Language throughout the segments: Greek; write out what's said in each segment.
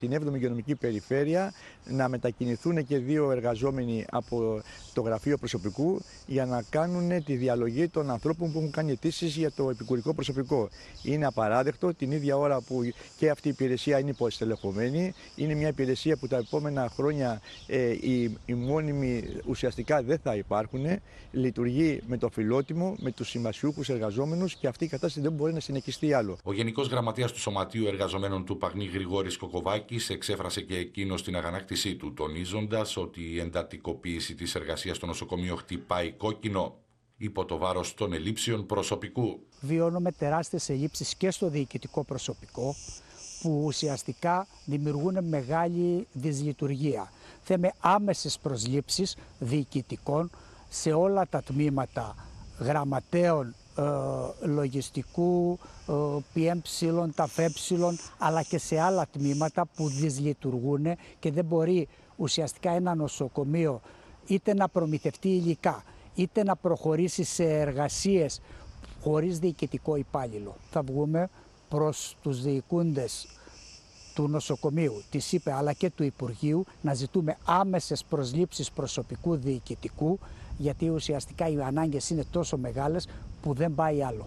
Την 7η Υγειονομική Περιφέρεια να μετακινηθούν και 2 εργαζόμενοι από το γραφείο προσωπικού για να κάνουν τη διαλογή των ανθρώπων που έχουν κάνει αιτήσεις για το επικουρικό προσωπικό. Είναι απαράδεκτο την ίδια ώρα που και αυτή η υπηρεσία είναι υποστελεχωμένη. Είναι μια υπηρεσία που τα επόμενα χρόνια οι μόνιμοι ουσιαστικά δεν θα υπάρχουν. Λειτουργεί με το φιλότιμο, με τους συμβασιούχους εργαζόμενους και αυτή η κατάσταση δεν μπορεί να συνεχιστεί άλλο. Ο Γενικός Γραμματέας του Σωματείου Εργαζομένων του Παγνή, Γρηγόρης Κοκοβάκης, εξέφρασε και εκείνος την αγανάκτησή του, τονίζοντας ότι η εντατικοποίηση της εργασίας στο νοσοκομείο χτυπάει κόκκινο υπό το βάρος των ελλείψεων προσωπικού. Βιώνουμε τεράστιες ελλείψεις και στο διοικητικό προσωπικό, που ουσιαστικά δημιουργούν μεγάλη δυσλειτουργία. Θέμε άμεσες προσλήψεις διοικητικών σε όλα τα τμήματα γραμματέων, λογιστικού, PM, ΤΑΦΕ, αλλά και σε άλλα τμήματα που δυσλειτουργούν και δεν μπορεί ουσιαστικά ένα νοσοκομείο είτε να προμηθευτεί υλικά, είτε να προχωρήσει σε εργασίες χωρίς διοικητικό υπάλληλο. Θα βγούμε προς τους διοικούντες του νοσοκομείου, της ΥΠΕ αλλά και του Υπουργείου να ζητούμε άμεσες προσλήψεις προσωπικού διοικητικού, γιατί ουσιαστικά οι ανάγκες είναι τόσο μεγάλες που δεν πάει άλλο.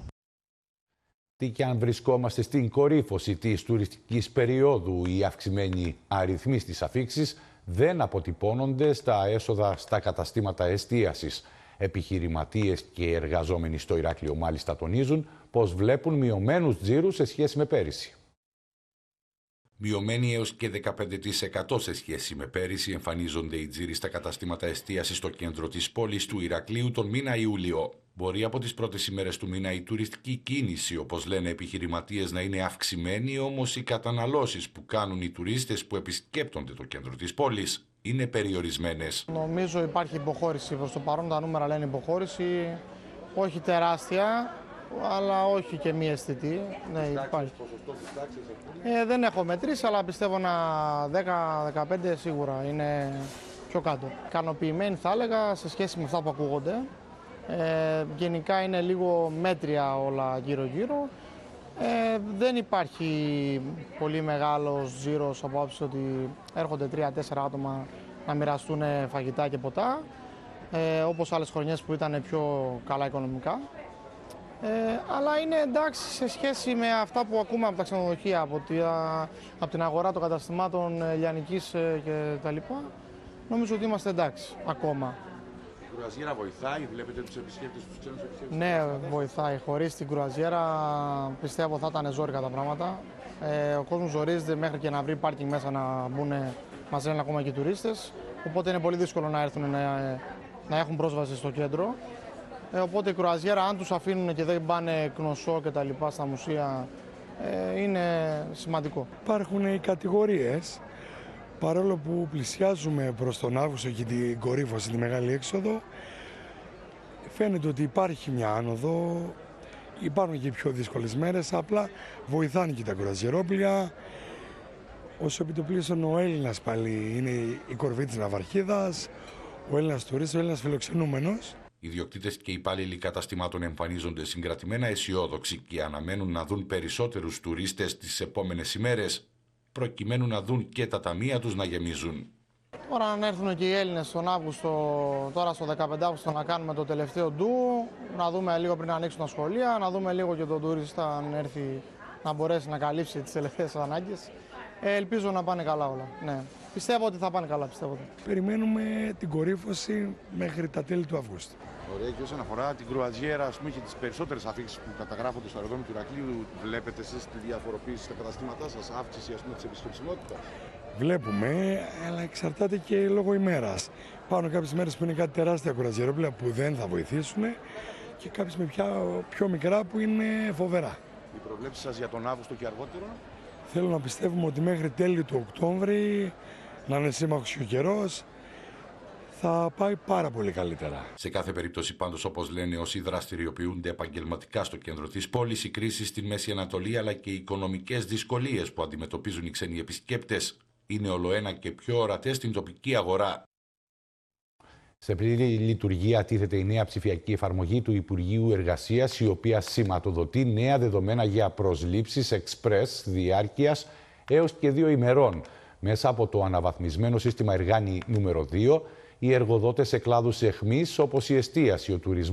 Τι και αν βρισκόμαστε στην κορύφωση της τουριστικής περίοδου, οι αυξημένοι αριθμοί στις αφίξεις δεν αποτυπώνονται στα έσοδα στα καταστήματα εστίασης. Επιχειρηματίες και εργαζόμενοι στο Ηράκλειο μάλιστα τονίζουν πως βλέπουν μειωμένους τζίρους σε σχέση με πέρυσι. Μειωμένοι έως και 15% σε σχέση με πέρυσι εμφανίζονται οι τζίροι στα καταστήματα εστίασης στο κέντρο της πόλης του Ηρακλείου τον μήνα Ιούλιο. Μπορεί από τις πρώτες ημέρες του μήνα η τουριστική κίνηση, όπως λένε επιχειρηματίες, να είναι αυξημένη, όμως οι καταναλώσεις που κάνουν οι τουρίστες που επισκέπτονται το κέντρο της πόλης είναι περιορισμένες. Νομίζω υπάρχει υποχώρηση. Προς το παρόν τα νούμερα λένε υποχώρηση, όχι τεράστια, αλλά όχι και μη αισθητή. Ναι, υπάρχει. Δεν έχω μετρήσει, αλλά πιστεύω να 10-15 σίγουρα είναι πιο κάτω. Ικανοποιημένοι θα έλεγα σε σχέση με αυτά που ακούγονται. Γενικά είναι λίγο μέτρια όλα γύρω-γύρω. Δεν υπάρχει πολύ μεγάλος ζήρος από άποψη ότι έρχονται 3-4 άτομα να μοιραστούν φαγητά και ποτά, όπως άλλες χρονιές που ήταν πιο καλά οικονομικά. Αλλά είναι εντάξει σε σχέση με αυτά που ακούμε από τα ξενοδοχεία, από την αγορά των καταστημάτων λιανικής και τα λοιπά. Νομίζω ότι είμαστε εντάξει ακόμα. Η κρουαζιέρα βοηθάει, βλέπετε τους επισκέπτες, τους ξένους επισκέπτες? Ναι, βοηθάει. Χωρίς την κρουαζιέρα πιστεύω θα ήταν ζόρικα τα πράγματα. Ο κόσμος ζορίζεται μέχρι και να βρει πάρκινγκ μέσα να μπουν, μας λένε ακόμα και οι τουρίστες. Οπότε είναι πολύ δύσκολο να έρθουν να έχουν πρόσβαση στο κέντρο. Οπότε η κρουαζιέρα, αν τους αφήνουν και δεν πάνε κνωσό και τα λοιπά στα μουσεία, είναι σημαντικό. Υπάρχουν οι κατηγορίες. Παρόλο που πλησιάζουμε προς τον Αύγουστο και την κορύφωση, τη μεγάλη έξοδο, φαίνεται ότι υπάρχει μια άνοδο, υπάρχουν και πιο δύσκολες μέρες, απλά βοηθάνε και τα κρουαζιερόπλια. Ως επιτοπλίστων ο Έλληνας πάλι είναι η κορυφή της ναυαρχίδας, ο Έλληνας τουρίστας, ο Έλληνας φιλοξενούμενος. Οι ιδιοκτήτες και οι υπάλληλοι καταστημάτων εμφανίζονται συγκρατημένα αισιόδοξοι και αναμένουν να δουν περισσότερους τουρίστες τις επόμενες ημέρες, προκειμένου να δουν και τα ταμεία τους να γεμίζουν. Τώρα να έρθουν και οι Έλληνες τον Αύγουστο, τώρα στο 15 Αύγουστο να κάνουμε το τελευταίο ντου, να δούμε λίγο πριν να ανοίξουν τα σχολεία, να δούμε λίγο και τον τουρίστα αν έρθει να μπορέσει να καλύψει τις τελευταίες ανάγκες. Ελπίζω να πάνε καλά όλα. Ναι. Πιστεύω ότι θα πάνε καλά, πιστεύω. Περιμένουμε την κορύφωση μέχρι τα τέλη του Αυγούστου. Ωραία, και όσον αφορά την κρουαζιέρα, ας πούμε, και τις περισσότερες αφίξεις που καταγράφονται στο αεροδρόμιο του Ηρακλείου, βλέπετε εσείς τη διαφοροποίηση στα καταστήματά σας, αύξηση της επισκεψιμότητας? Βλέπουμε, αλλά εξαρτάται και λόγω ημέρας. Υπάρχουν κάποιες μέρες που είναι κάτι τεράστια κρουαζιερόπλαια που δεν θα βοηθήσουν και κάποιες με πιο μικρά που είναι φοβερά. Οι προβλέψεις σας για τον Αύγουστο και αργότερο? Θέλω να πιστεύουμε ότι μέχρι τέλη του Οκτώβρη, να είναι σύμμαχος και ο καιρός, θα πάει πάρα πολύ καλύτερα. Σε κάθε περίπτωση πάντως, όπως λένε όσοι δραστηριοποιούνται επαγγελματικά στο κέντρο της πόλης, η κρίση στη Μέση Ανατολή αλλά και οι οικονομικές δυσκολίες που αντιμετωπίζουν οι ξένοι επισκέπτες είναι ολοένα και πιο ορατές στην τοπική αγορά. Σε πλήρη λειτουργία τίθεται η νέα ψηφιακή εφαρμογή του Υπουργείου Εργασίας, η οποία σηματοδοτεί νέα δεδομένα για προσλήψεις εξπρές διάρκειας έως και 2 ημερών. Μέσα από το αναβαθμισμένο σύστημα Εργάνη νούμερο 2, οι εργοδότες σε κλάδους εχμής όπως η εστίαση, ο τουρισμός,